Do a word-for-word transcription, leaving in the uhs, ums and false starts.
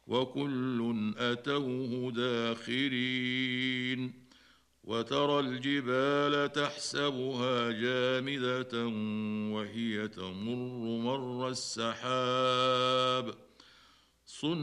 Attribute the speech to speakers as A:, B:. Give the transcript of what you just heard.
A: وكل اتوه داخرين. وترى الجبال تحسبها جامده وهي تمر مر السحاب. صنع